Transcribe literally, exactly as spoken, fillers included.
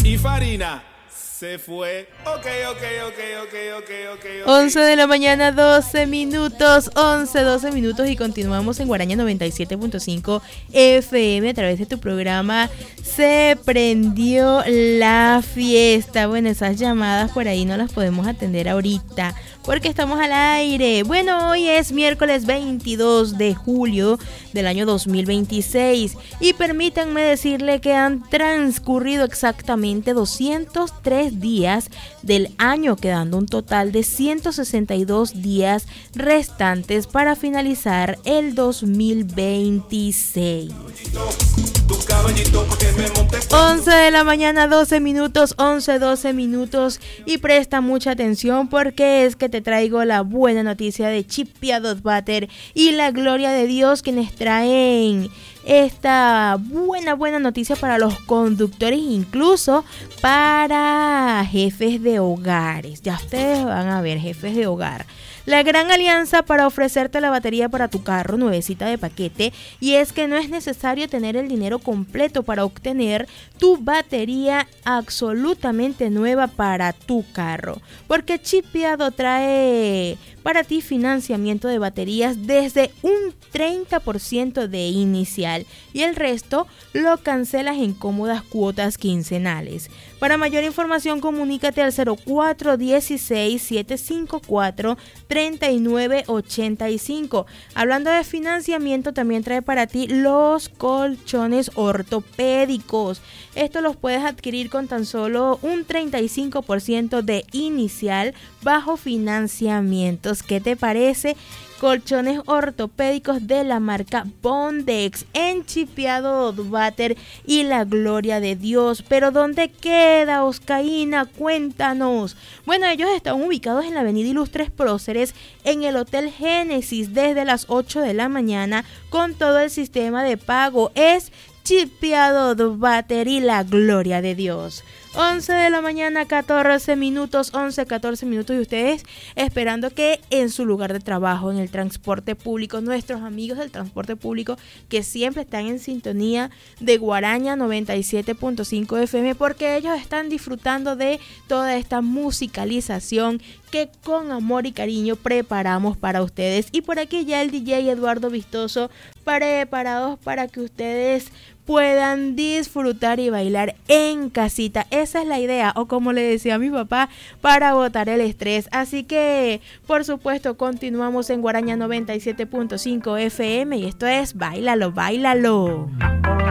y Farina. Se fue. Ok, ok, ok, ok, ok, ok. once de la mañana, doce minutos. once, doce minutos. Y continuamos en Guaraña noventa y siete punto cinco F M a través de tu programa Se Prendió la Fiesta. Bueno, esas llamadas por ahí no las podemos atender ahorita porque estamos al aire. Bueno, hoy es miércoles veintidós de julio del año dos mil veintiséis. Y permítanme decirle que han transcurrido exactamente doscientos tres días del año, quedando un total de ciento sesenta y dos días restantes para finalizar el dos mil veintiséis. once de la mañana, doce minutos, once, doce minutos. Y presta mucha atención porque es que te traigo la buena noticia de Chipiado Butter y la Gloria de Dios, quienes traen esta buena, buena noticia para los conductores, incluso para jefes de hogares. Ya ustedes van a ver, jefes de hogar. La gran alianza para ofrecerte la batería para tu carro nuevecita de paquete, y es que no es necesario tener el dinero completo para obtener tu batería absolutamente nueva para tu carro, porque Chipiado trae para ti financiamiento de baterías desde un treinta por ciento de inicial y el resto lo cancelas en cómodas cuotas quincenales. Para mayor información, comunícate al cero cuatro dieciséis, setecientos cincuenta y cuatro, treinta y nueve ochenta y cinco. Hablando de financiamiento, también trae para ti los colchones ortopédicos. Estos los puedes adquirir con tan solo un treinta y cinco por ciento de inicial bajo financiamientos. ¿Qué te parece? Colchones ortopédicos de la marca Bondex en Chipiado Butter y la Gloria de Dios. ¿Pero dónde queda, Oscaína? Cuéntanos. Bueno, ellos están ubicados en la avenida Ilustres Próceres, en el Hotel Génesis, desde las ocho de la mañana, con todo el sistema de pago. Es Chipiado Butter y la Gloria de Dios. once de la mañana, catorce minutos, once, catorce minutos, y ustedes esperando que en su lugar de trabajo, en el transporte público, nuestros amigos del transporte público que siempre están en sintonía de Guaraña noventa y siete punto cinco F M, porque ellos están disfrutando de toda esta musicalización que con amor y cariño preparamos para ustedes. Y por aquí ya el D J Eduardo Vistoso preparados para que ustedes puedan disfrutar y bailar en casita. Esa es la idea, o como le decía a mi papá, para botar el estrés. Así que, por supuesto, continuamos en Guaraña noventa y siete punto cinco F M y esto es Báilalo, Báilalo.